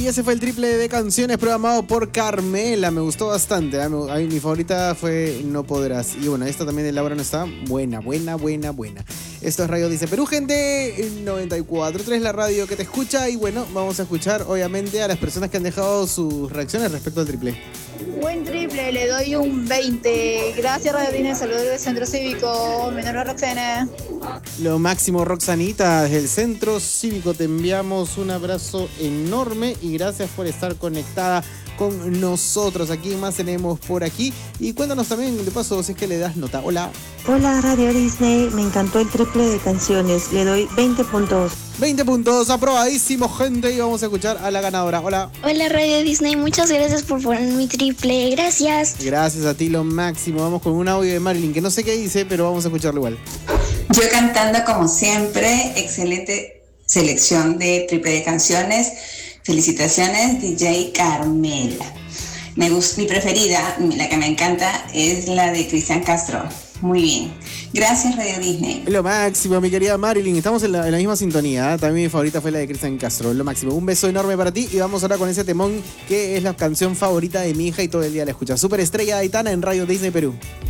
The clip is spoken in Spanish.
ese fue el triple de canciones programado por Carmela. Me gustó bastante. Mi favorita fue No Podrás. Y bueno, esta también de Laura no está. Buena. Esto es Radio Disney Perú, gente. 94.3, la radio que te escucha. Y bueno, vamos a escuchar obviamente a las personas que han dejado sus reacciones respecto al triple. Buen triple, le doy un 20. Gracias, Radio Disney. Saludos del Centro Cívico. Mi nombre es Roxana. Lo máximo, Roxanita, desde el Centro Cívico te enviamos un abrazo enorme y gracias por estar conectada con nosotros. ¿A quién más tenemos por aquí? Y cuéntanos también, de paso, si es que le das nota. Hola. Hola, Radio Disney. Me encantó el triple de canciones. Le doy 20 puntos. 20 puntos, aprobadísimo, gente. Y vamos a escuchar a la ganadora. Hola. Hola, Radio Disney. Muchas gracias por poner mi triple. Gracias. Gracias a ti, lo máximo. Vamos con un audio de Marilyn, que no sé qué dice, pero vamos a escucharlo igual. Yo cantando como siempre, excelente selección de triple de canciones. Felicitaciones, DJ Carmela. Mi preferida, la que me encanta, es la de Cristian Castro. Muy bien. Gracias, Radio Disney. Lo máximo, mi querida Marilyn. Estamos en la misma sintonía. También mi favorita fue la de Cristian Castro. Lo máximo. Un beso enorme para ti. Y vamos ahora con ese temón que es la canción favorita de mi hija y todo el día la escucha. Superestrella de Aitana en Radio Disney Perú.